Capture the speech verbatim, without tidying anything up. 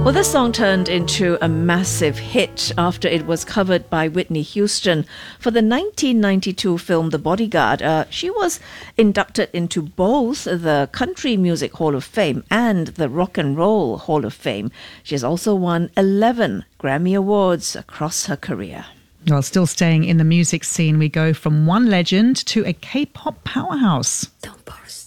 Well, this song turned into a massive hit after it was covered by Whitney Houston for the nineteen ninety-two film The Bodyguard. Uh, she was inducted into both the Country Music Hall of Fame and the Rock and Roll Hall of Fame. She has also won eleven Grammy Awards across her career. Well, still staying in the music scene, we go from one legend to a K-pop powerhouse. Don't